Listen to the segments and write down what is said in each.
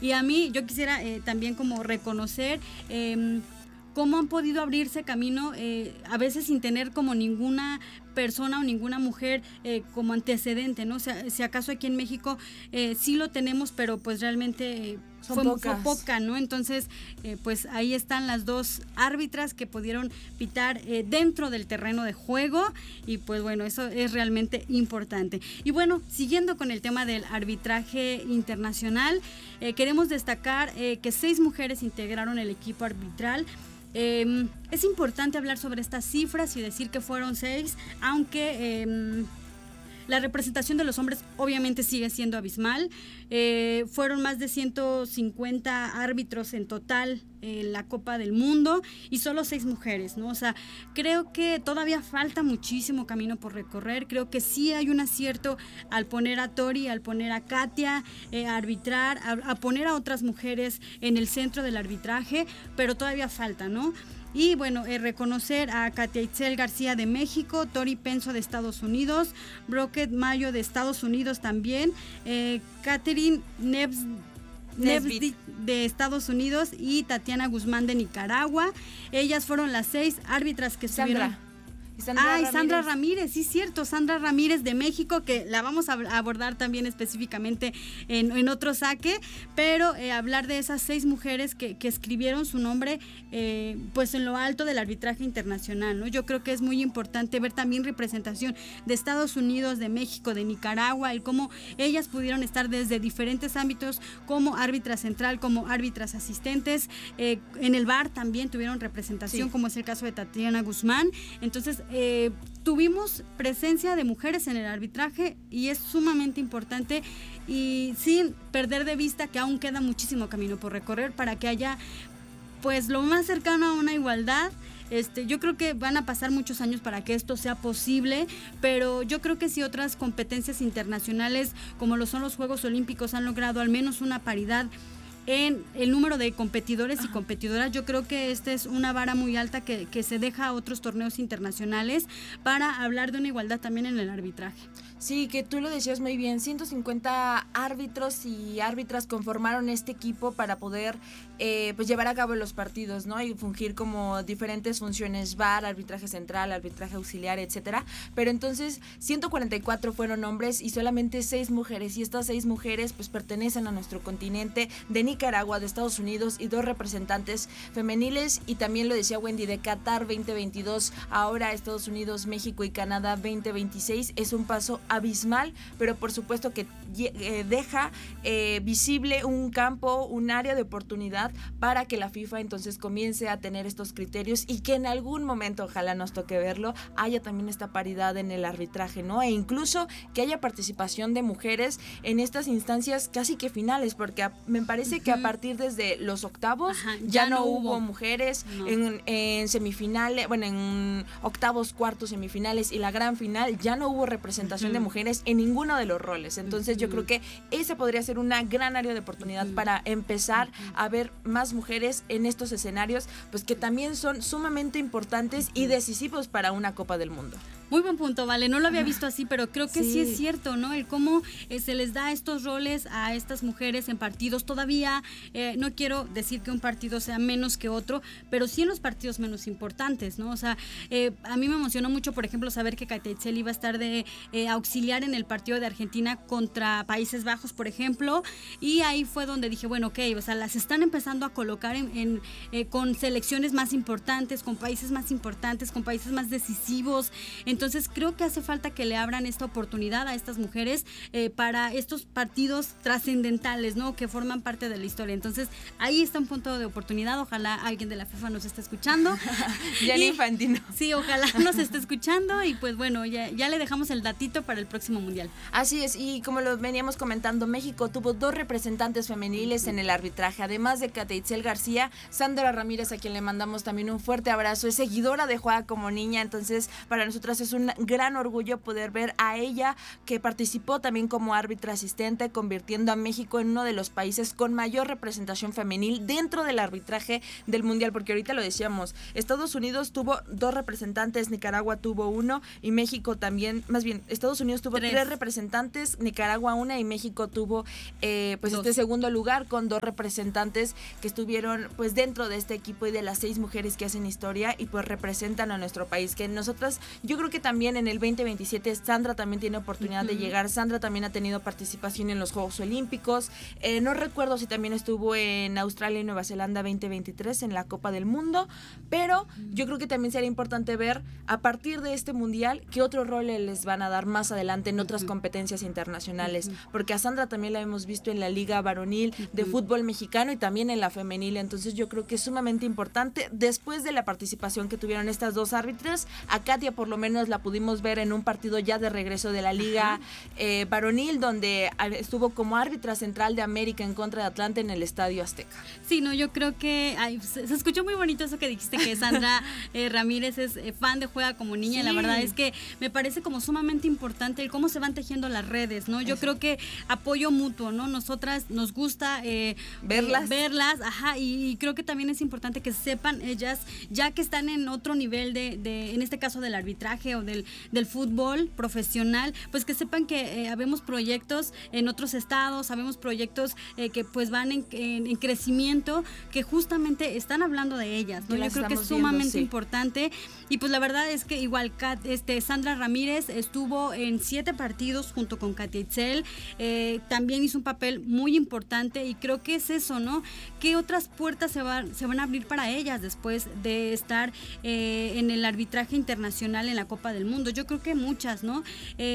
Y a mí, yo quisiera también como reconocer cómo han podido abrirse camino, a veces sin tener como ninguna persona o ninguna mujer como antecedente, ¿no? O sea, si acaso aquí en México sí lo tenemos, pero pues realmente fue poca, ¿no? Entonces, pues ahí están las dos árbitras que pudieron pitar dentro del terreno de juego, y pues bueno, eso es realmente importante. Y bueno, siguiendo con el tema del arbitraje internacional, queremos destacar que 6 mujeres integraron el equipo arbitral. Es importante hablar sobre estas cifras y decir que fueron 6, aunque la representación de los hombres obviamente sigue siendo abismal. Fueron más de 150 árbitros en total en la Copa del Mundo y solo 6 mujeres, ¿no? O sea, creo que todavía falta muchísimo camino por recorrer. Creo que sí hay un acierto al poner a Tori, al poner a Katia a arbitrar, a poner a otras mujeres en el centro del arbitraje, pero todavía falta, ¿no? Y bueno, reconocer a Katia Itzel García de México, Tori Penso de Estados Unidos, Brocket Mayo de Estados Unidos también, Catherine Nesbitt de Estados Unidos y Tatiana Guzmán de Nicaragua. Ellas fueron las 6 árbitras que estuvieron. Sandra Ramírez, sí, cierto, Sandra Ramírez de México, que la vamos a abordar también específicamente en otro saque, pero hablar de esas 6 mujeres que escribieron su nombre pues en lo alto del arbitraje internacional, ¿no? Yo creo que es muy importante ver también representación de Estados Unidos, de México, de Nicaragua, el cómo ellas pudieron estar desde diferentes ámbitos, como árbitra central, como árbitras asistentes, en el VAR también tuvieron representación, como es el caso de Tatiana Guzmán. Entonces tuvimos presencia de mujeres en el arbitraje y es sumamente importante, y sin perder de vista que aún queda muchísimo camino por recorrer para que haya pues lo más cercano a una igualdad. Yo creo que van a pasar muchos años para que esto sea posible, pero yo creo que si otras competencias internacionales como lo son los Juegos Olímpicos han logrado al menos una paridad en el número de competidores y competidoras, yo creo que esta es una vara muy alta que se deja a otros torneos internacionales para hablar de una igualdad también en el arbitraje. Sí, que tú lo decías muy bien, 150 árbitros y árbitras conformaron este equipo para poder pues llevar a cabo los partidos, ¿no? Y fungir como diferentes funciones, VAR, arbitraje central, arbitraje auxiliar, etcétera. Pero entonces 144 fueron hombres y solamente 6 mujeres, y estas 6 mujeres pues pertenecen a nuestro continente, de Nicaragua, de Estados Unidos, y 2 representantes femeniles, y también lo decía Wendy, de Qatar 2022, ahora Estados Unidos, México y Canadá 2026. Es un paso abismal, pero por supuesto que deja visible un campo, un área de oportunidad para que la FIFA entonces comience a tener estos criterios, y que en algún momento, ojalá nos toque verlo, haya también esta paridad en el arbitraje, ¿no? E incluso que haya participación de mujeres en estas instancias casi que finales, porque me parece que a partir desde los octavos ya no hubo mujeres, no. En semifinales, bueno, en octavos, cuartos, semifinales y la gran final ya no hubo representación de mujeres en ninguno de los roles. Entonces yo creo que esa podría ser una gran área de oportunidad para empezar a ver más mujeres en estos escenarios, pues que también son sumamente importantes y decisivos para una Copa del Mundo. Muy buen punto, Vale, no lo había visto así, pero creo que sí es cierto, ¿no? El cómo se les da estos roles a estas mujeres en partidos. Todavía no quiero decir que un partido sea menos que otro, pero sí en los partidos menos importantes, ¿no? O sea, a mí me emocionó mucho, por ejemplo, saber que Katia Itzel iba a estar de auxiliar en el partido de Argentina contra Países Bajos, por ejemplo, y ahí fue donde dije, bueno, ok, o sea, las están empezando a colocar con selecciones más importantes, con países más importantes, con países más decisivos. Entonces creo que hace falta que le abran esta oportunidad a estas mujeres para estos partidos trascendentales, ¿no? Que forman parte de la historia. Entonces ahí está un punto de oportunidad. Ojalá alguien de la FIFA nos esté escuchando. Gianni Infantino. Sí, ojalá nos esté escuchando, y pues bueno, ya le dejamos el datito para el próximo mundial. Así es, y como lo veníamos comentando, México tuvo 2 representantes femeniles en el arbitraje, además de Katia Itzel García, Sandra Ramírez, a quien le mandamos también un fuerte abrazo, es seguidora de Juega como Niña, entonces para nosotras es un gran orgullo poder ver a ella, que participó también como árbitra asistente, convirtiendo a México en uno de los países con mayor representación femenil dentro del arbitraje del Mundial, porque ahorita lo decíamos, Estados Unidos tuvo 2 representantes, Nicaragua tuvo 1 y México también, más bien, Estados Unidos tuvo 3 representantes, Nicaragua 1 y México tuvo pues 2. Este segundo lugar con 2 representantes que estuvieron pues dentro de este equipo y de las 6 mujeres que hacen historia y pues representan a nuestro país, que nosotras, yo creo que también en el 2027 Sandra también tiene oportunidad de llegar. Sandra también ha tenido participación en los Juegos Olímpicos, no recuerdo si también estuvo en Australia y Nueva Zelanda 2023 en la Copa del Mundo, pero yo creo que también sería importante ver a partir de este Mundial qué otro rol les van a dar más adelante en otras competencias internacionales, porque a Sandra también la hemos visto en la Liga Varonil de Fútbol Mexicano y también en la femenil, entonces yo creo que es sumamente importante. Después de la participación que tuvieron estas 2 árbitras, a Katia por lo menos la pudimos ver en un partido ya de regreso de la Liga Varonil, donde estuvo como árbitra central de América en contra de Atlante en el Estadio Azteca. Sí, no, yo creo que se escuchó muy bonito eso que dijiste, que Sandra Ramírez es fan de Juega como Niña, y la verdad es que me parece como sumamente importante el cómo se van tejiendo las redes, ¿no? Yo creo que apoyo mutuo, ¿no? Nosotras nos gusta verlas, y creo que también es importante que sepan ellas, ya que están en otro nivel de en este caso del arbitraje o del fútbol profesional, pues que sepan que habemos proyectos en otros estados, habemos proyectos que pues van en crecimiento, que justamente están hablando de ellas, ¿no? Yo creo que es sumamente importante, y pues la verdad es que igual Sandra Ramírez estuvo en 7 partidos junto con Katia Itzel, también hizo un papel muy importante, y creo que es eso, ¿no? ¿Qué otras puertas se van a abrir para ellas después de estar en el arbitraje internacional en la Copa del Mundo? Yo creo que muchas, ¿no?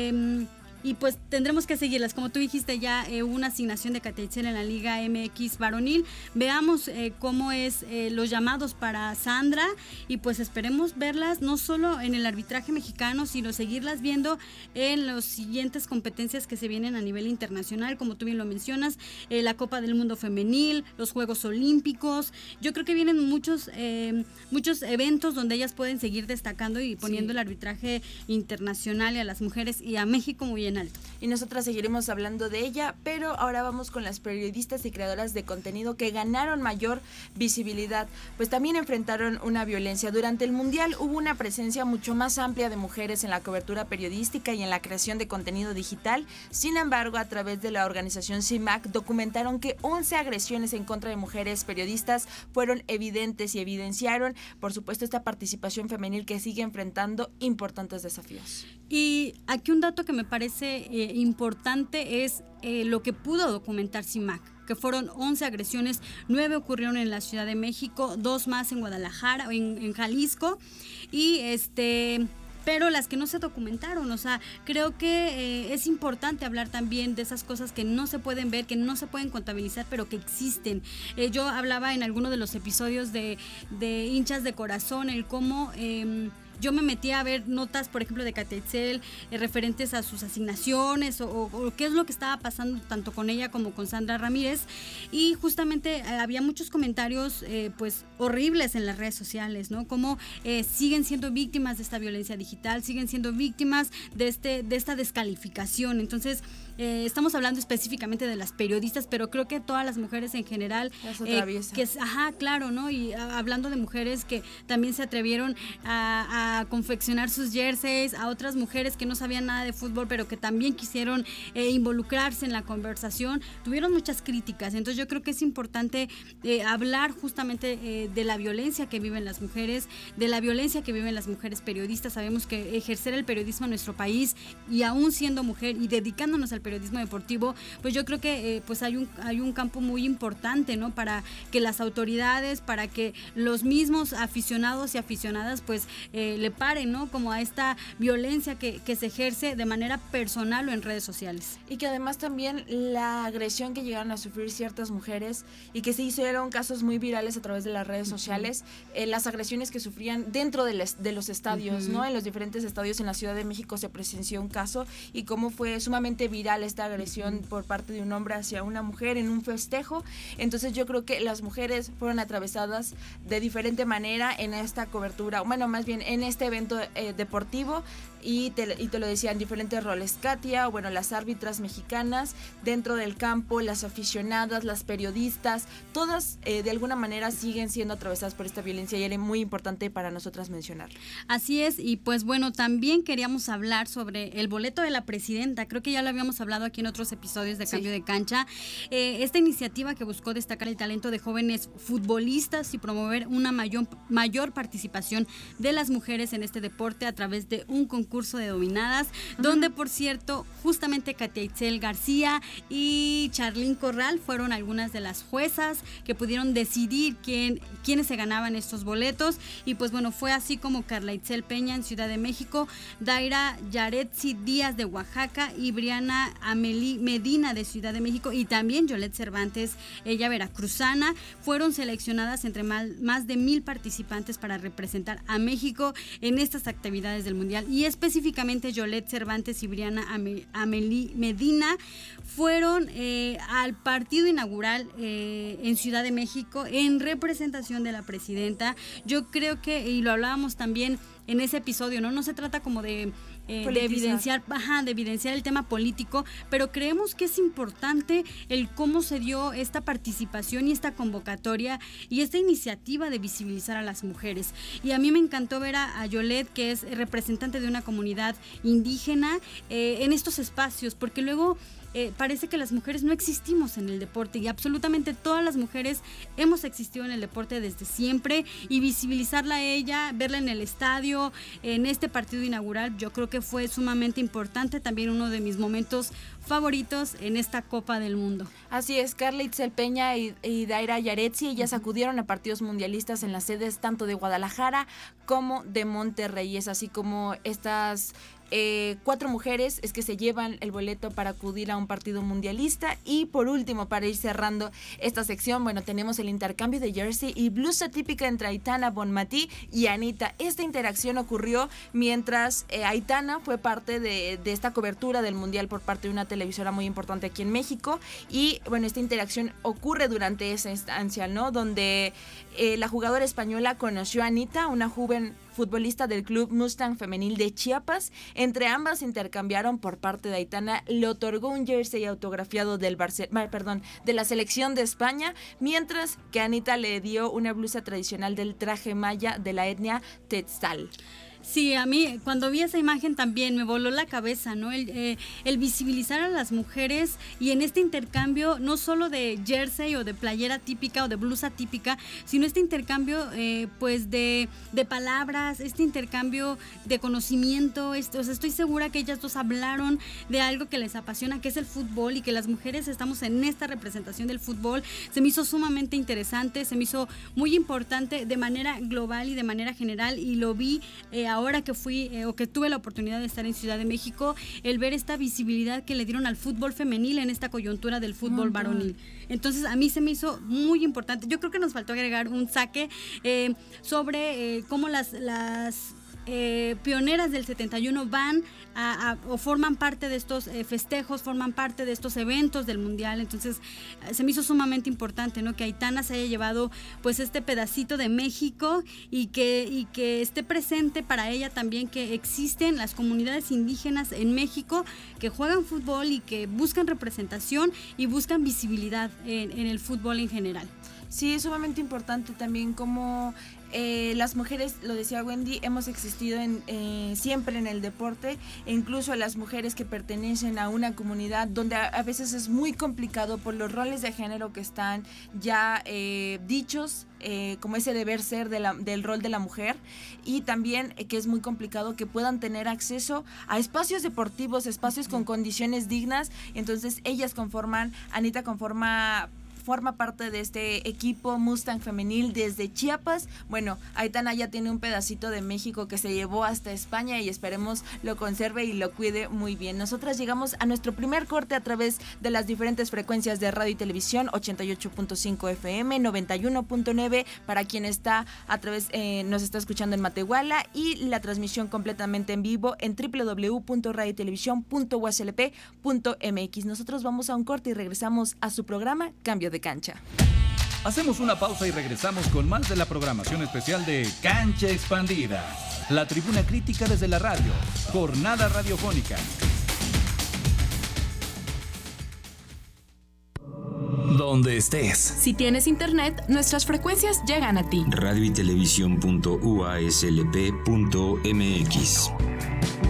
Y pues tendremos que seguirlas. Como tú dijiste, ya hubo una asignación de Katia Itzel en la Liga MX Varonil. Veamos cómo es los llamados para Sandra, y pues esperemos verlas no solo en el arbitraje mexicano, sino seguirlas viendo en las siguientes competencias que se vienen a nivel internacional, como tú bien lo mencionas, la Copa del Mundo Femenil, los Juegos Olímpicos. Yo creo que vienen muchos eventos donde ellas pueden seguir destacando y poniendo el arbitraje internacional y a las mujeres y a México muy en alto. Y nosotras seguiremos hablando de ella, pero ahora vamos con las periodistas y creadoras de contenido que ganaron mayor visibilidad, pues también enfrentaron una violencia. Durante el Mundial hubo una presencia mucho más amplia de mujeres en la cobertura periodística y en la creación de contenido digital. Sin embargo, a través de la organización CIMAC documentaron que 11 agresiones en contra de mujeres periodistas fueron evidentes y evidenciaron, por supuesto, esta participación femenil que sigue enfrentando importantes desafíos. Y aquí un dato que me parece importante es lo que pudo documentar CIMAC, que fueron 11 agresiones, 9 ocurrieron en la Ciudad de México, 2 más en Guadalajara, en Jalisco, y pero las que no se documentaron, o sea, creo que es importante hablar también de esas cosas que no se pueden ver, que no se pueden contabilizar, pero que existen. Yo hablaba en alguno de los episodios de Hinchas de Corazón, el cómo yo me metí a ver notas, por ejemplo, de Katia Itzel, referentes a sus asignaciones o qué es lo que estaba pasando tanto con ella como con Sandra Ramírez, y justamente había muchos comentarios pues horribles en las redes sociales, ¿no? Cómo siguen siendo víctimas de esta violencia digital, siguen siendo víctimas de esta descalificación. Entonces, estamos hablando específicamente de las periodistas, pero creo que todas las mujeres en general claro, ¿no? Y hablando de mujeres que también se atrevieron a confeccionar sus jerseys, a otras mujeres que no sabían nada de fútbol, pero que también quisieron involucrarse en la conversación, tuvieron muchas críticas. Entonces yo creo que es importante hablar justamente de la violencia que viven las mujeres, de la violencia que viven las mujeres periodistas. Sabemos que ejercer el periodismo en nuestro país, y aún siendo mujer y dedicándonos al periodismo deportivo, pues yo creo que pues hay un campo muy importante, ¿no? Para que las autoridades, para que los mismos aficionados y aficionadas pues le paren, ¿no? Como a esta violencia que se ejerce de manera personal o en redes sociales. Y que además también la agresión que llegaron a sufrir ciertas estas mujeres y que se hicieron casos muy virales a través de las redes sociales, las agresiones que sufrían dentro de los estadios, ¿no? En los diferentes estadios en la Ciudad de México se presenció un caso y cómo fue sumamente viral esta agresión por parte de un hombre hacia una mujer en un festejo. Entonces yo creo que las mujeres fueron atravesadas de diferente manera en esta cobertura, bueno, más bien en este evento deportivo. Y te lo decían diferentes roles, Katia, bueno, las árbitras mexicanas, dentro del campo, las aficionadas, las periodistas, todas de alguna manera siguen siendo atravesadas por esta violencia y era muy importante para nosotras mencionar. Así es, y pues bueno, también queríamos hablar sobre el boleto de la presidenta, creo que ya lo habíamos hablado aquí en otros episodios de Cambio de Cancha, esta iniciativa que buscó destacar el talento de jóvenes futbolistas y promover una mayor participación de las mujeres en este deporte a través de un concurso de dominadas, donde por cierto justamente Katia Itzel García y Charlín Corral fueron algunas de las juezas que pudieron decidir quiénes se ganaban estos boletos, y pues bueno, fue así como Carla Itzel Peña en Ciudad de México, Daira Yaretsi Díaz de Oaxaca y Briana Amelie Medina de Ciudad de México y también Yolette Cervantes, ella veracruzana, fueron seleccionadas entre más de 1,000 participantes para representar a México en estas actividades del Mundial, y específicamente Yolette Cervantes y Briana Amelie Medina fueron al partido inaugural en Ciudad de México en representación de la presidenta. Yo creo que, y lo hablábamos también en ese episodio, no se trata como de evidenciar el tema político, pero creemos que es importante el cómo se dio esta participación y esta convocatoria y esta iniciativa de visibilizar a las mujeres. Y a mí me encantó ver a Yolette, que es representante de una comunidad indígena, en estos espacios, porque luego parece que las mujeres no existimos en el deporte, y absolutamente todas las mujeres hemos existido en el deporte desde siempre, y visibilizarla a ella, verla en el estadio, en este partido inaugural, yo creo que fue sumamente importante, también uno de mis momentos favoritos en esta Copa del Mundo. Así es, Carla Itzel Peña y Daira Yaretsi, ellas acudieron a partidos mundialistas en las sedes tanto de Guadalajara como de Monterrey. Es así como estas 4 mujeres es que se llevan el boleto para acudir a un partido mundialista. Y por último, para ir cerrando esta sección, bueno, tenemos el intercambio de jersey y blusa típica entre Aitana Bonmatí y Anita. Esta interacción ocurrió mientras Aitana fue parte de esta cobertura del mundial por parte de una televisora muy importante aquí en México, y bueno, esta interacción ocurre durante esa instancia, ¿no? Donde la jugadora española conoció a Anita, una joven futbolista del club Mustang femenil de Chiapas. Entre ambas intercambiaron. Por parte de Aitana le otorgó un jersey autografiado de la selección de España, mientras que Anita le dio una blusa tradicional del traje maya de la etnia Tetzal. Sí, a mí cuando vi esa imagen también me voló la cabeza, ¿no? El visibilizar a las mujeres, y en este intercambio no solo de jersey o de playera típica o de blusa típica, sino este intercambio pues de palabras, este intercambio de conocimiento. O sea, estoy segura que ellas dos hablaron de algo que les apasiona, que es el fútbol, y que las mujeres estamos en esta representación del fútbol. Se me hizo sumamente interesante, se me hizo muy importante de manera global y de manera general, y lo vi ahora que fui o que tuve la oportunidad de estar en Ciudad de México, el ver esta visibilidad que le dieron al fútbol femenil en esta coyuntura del fútbol varonil. Entonces a mí se me hizo muy importante. Yo creo que nos faltó agregar un saque sobre cómo las pioneras del 71 van o forman parte de estos festejos, forman parte de estos eventos del mundial. Entonces se me hizo sumamente importante, ¿no? Que Aitana se haya llevado pues este pedacito de México, y que esté presente para ella también que existen las comunidades indígenas en México que juegan fútbol y que buscan representación y buscan visibilidad en el fútbol en general. Sí, es sumamente importante también como las mujeres, lo decía Wendy, hemos existido siempre en el deporte, e incluso las mujeres que pertenecen a una comunidad donde a veces es muy complicado por los roles de género que están ya dichos, como ese deber ser del rol de la mujer, y también que es muy complicado que puedan tener acceso a espacios deportivos, espacios con condiciones dignas. Entonces ellas Anita conforma forma parte de este equipo Mustang femenil desde Chiapas. Bueno, Aitana ya tiene un pedacito de México que se llevó hasta España y esperemos lo conserve y lo cuide muy bien. Nosotras llegamos a nuestro primer corte a través de las diferentes frecuencias de radio y televisión, 88.5 FM, 91.9 para quien está a través, nos está escuchando en Matehuala, y la transmisión completamente en vivo en www.radiotelevisión.uslp.mx. Nosotros vamos a un corte y regresamos a su programa Cambio de Cancha. Hacemos una pausa y regresamos con más de la programación especial de Cancha Expandida, la tribuna crítica desde la radio, jornada radiofónica. Donde estés. Si tienes internet, nuestras frecuencias llegan a ti. Radio y televisión.uaslp.mx.